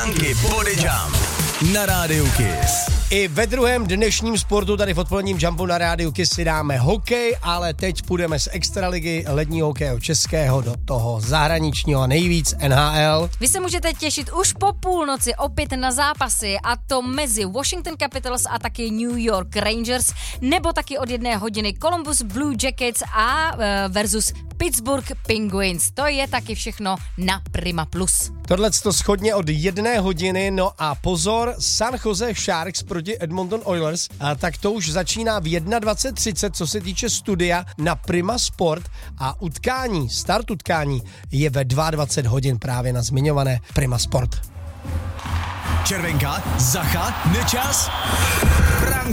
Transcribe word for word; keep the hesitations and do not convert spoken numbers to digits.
Franky Body Jump na Rádiu Kiss. I ve druhém dnešním sportu tady v odpoledním Jumpu na Rádiu Kiss si dáme hokej, ale teď půjdeme z extraligy ledního hokeje českého do toho zahraničního a nejvíc N H L. Vy se můžete těšit už po půlnoci opět na zápasy, a to mezi Washington Capitals a taky New York Rangers, nebo taky od jedné hodiny Columbus Blue Jackets a versus Pittsburgh Penguins. To je taky všechno na Prima Plus. Tohleto shodně od jedné hodiny, no a pozor, San Jose Sharks proti Edmonton Oilers, a tak to už začíná v dvacet jedna třicet, co se týče studia na Prima Sport, a utkání, start utkání je ve dvacet dva hodin právě na zmiňované Prima Sport. Červenka, Zacha, Nečas, Frank